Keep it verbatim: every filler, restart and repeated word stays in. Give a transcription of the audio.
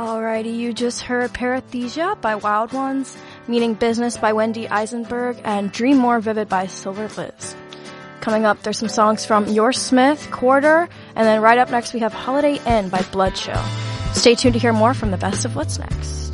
Alrighty, you just heard Parathesia by Wild Ones, Meaning Business by Wendy Eisenberg, and Dream More Vivid by Silver Liz. Coming up, there's some songs from Your Smith, Quarter, and then right up next we have Holiday Inn by Blood Show. Stay tuned to hear more from the best of what's next.